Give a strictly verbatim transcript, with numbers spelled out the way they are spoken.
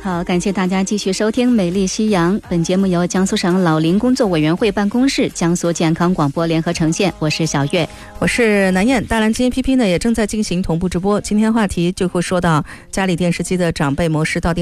好，感谢大家继续收听美丽夕阳。本节目由江苏省老龄工作委员会办公室、江苏健康广播联合呈现。我是小月， 我是南燕。大蓝鲸 A P P 呢也正在进行同步直播。今天话题就会说到家里电视机的长辈模式到底